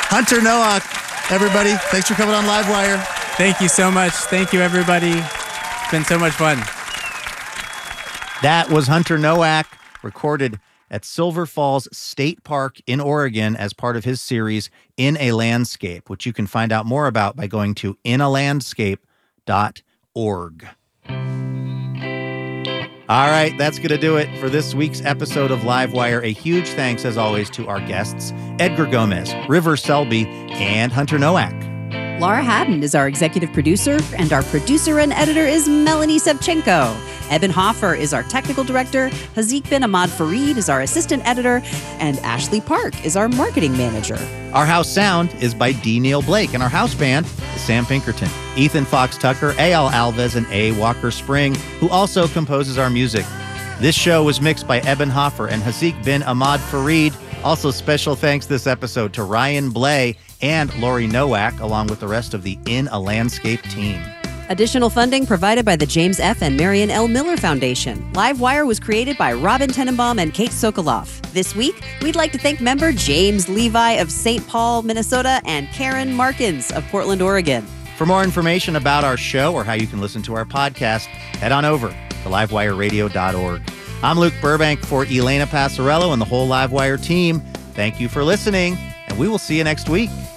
Hunter Nowak, everybody, thanks for coming on Livewire. Thank you so much. Thank you, everybody. It's been so much fun. That was Hunter Nowak, recorded at Silver Falls State Park in Oregon as part of his series In a Landscape, which you can find out more about by going to inalandscape.org. All right, that's going to do it for this week's episode of Livewire. A huge thanks, as always, to our guests, Edgar Gomez, River Selby, and Hunter Nowak. Laura Haddon is our executive producer, and our producer and editor is Melanie Sevchenko. Eben Hoffer is our technical director, Hazik bin Ahmad Fareed is our assistant editor, and Ashley Park is our marketing manager. Our house sound is by D. Neil Blake, and our house band is Sam Pinkerton, Ethan Fox Tucker, A.L. Alves, and A. Walker Spring, who also composes our music. This show was mixed by Eben Hoffer and Hazik bin Ahmad Fareed. Also, special thanks this episode to Ryan Blay and Lori Nowak, along with the rest of the In a Landscape team. Additional funding provided by the James F. and Marion L. Miller Foundation. Livewire was created by Robin Tenenbaum and Kate Sokoloff. This week, we'd like to thank member James Levi of St. Paul, Minnesota, and Karen Markins of Portland, Oregon. For more information about our show or how you can listen to our podcast, head on over to livewireradio.org. I'm Luke Burbank for Elena Passarello and the whole Livewire team. Thank you for listening, and we will see you next week.